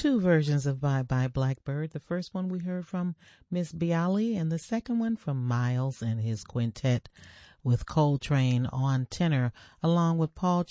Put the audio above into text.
two versions of Bye Bye Blackbird. The first one we heard from Miss Bialy, and the second one from Miles and his quintet with Coltrane on tenor, along with Paul